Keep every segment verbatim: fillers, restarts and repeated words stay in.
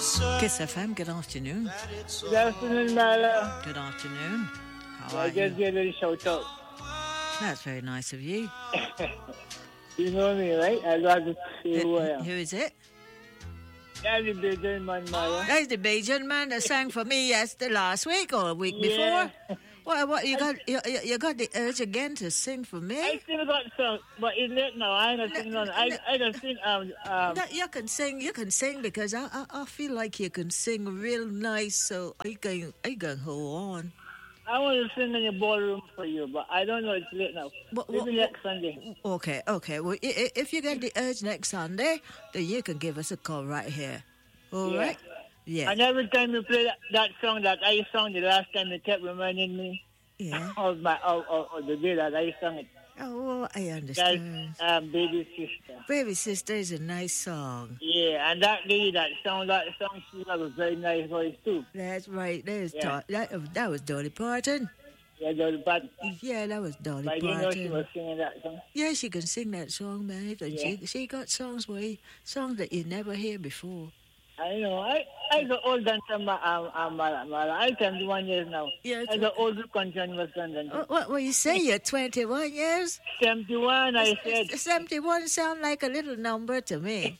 Kiss F M, good afternoon. Good afternoon, Mala. Good afternoon. How I are just you? gave a shout out. That's very nice of you. You know me, right? I love to say who I Who am. who is it? That's the big man, Mala. That's the Bajan man that sang for me yesterday, last week or a week Yeah. before. What? What? You got? You, you you got the urge again to sing for I me? still got some, but it's late now. I ain't sing none. I, I just sing, um, um, No, you can sing. You can sing because I, I I feel like you can sing real nice. So I can I can hold on. I want to sing in the ballroom for you, but I don't know. It's late now. What- Maybe what- next Sunday. Okay, okay. Well, i- i- if you get the urge next Sunday, then you can give us a call right here. All Yeah. right? Yeah. And every time you play that, that song that I sung the last time, it kept reminding me Yeah. of my of, of, of the day that I sung it. Oh, I That's understand. um, Baby Sister. Baby Sister is a nice song. Yeah, and that lady that sung that song, she has a very nice voice too. That's right. There's Yeah. Ta- that, that was Dolly Parton. Yeah, the- but, Yeah, that was Dolly but I didn't know she Parton. was singing that song. Yeah, she can sing that song, man. And Yeah. she she got songs where you- songs that you never hear before. I know. I I got old dancer, um, um, Mala, Mala. I seventy-one years now. Yeah. I got old continuous dancer. What, what, what you say? You're twenty-one years? seventy-one, I said. seventy-one sound like a little number to me.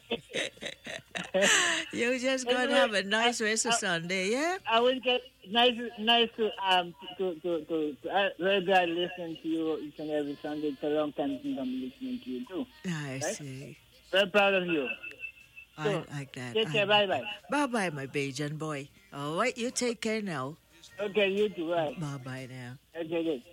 You just gonna have a nice rest of Sunday, yeah? I will get nice, nice to um to to to. to I very glad listening to you each and every Sunday. It's a long time since I'm listening to you too. I Right? see. Very proud of you. I So, like that. Take care. Bye bye. Bye bye, my Bajan boy. All right, you take care now. Okay, you too. Right. Bye bye now. Okay, good.